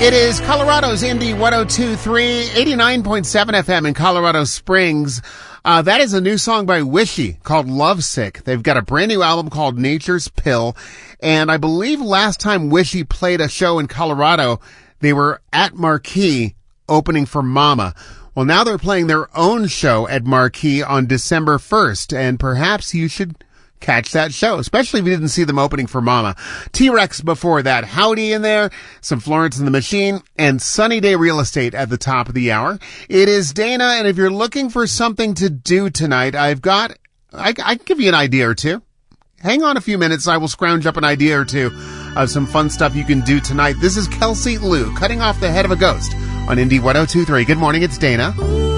It is Colorado's Indie 102.3, 89.7 FM in Colorado Springs. That is a new song by Wishy called Lovesick. They've got a brand new album called Nature's Pill. And I believe last time Wishy played a show in Colorado, they were at Marquee opening for Mama. Well, now they're playing their own show at Marquee on December 1st. And perhaps you should catch that show, especially if you didn't see them opening for Mama. T-Rex before that, Howdy in there, some Florence and the Machine, and Sunny Day Real Estate at the top of the hour. It is Dana, and if you're looking for something to do tonight, I can give you an idea or two. Hang on a few minutes, I will scrounge up an idea or two of some fun stuff you can do tonight. This is Kelsey Lou, Cutting Off the Head of a Ghost on Indie 102.3. Good morning, it's Dana.